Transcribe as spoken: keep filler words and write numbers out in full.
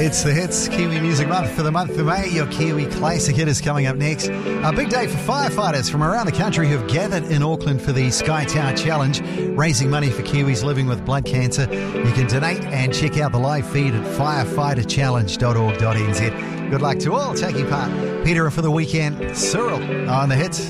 It's the Hits Kiwi Music Month for the month of May. Your Kiwi Classic Hit is coming up next. A big day for firefighters from around the country who have gathered in Auckland for the Sky Tower Challenge, raising money for Kiwis living with blood cancer. You can donate and check out the live feed at firefighter challenge dot org dot n z. Good luck to all taking part. Peter for the weekend, Cyril on the Hits.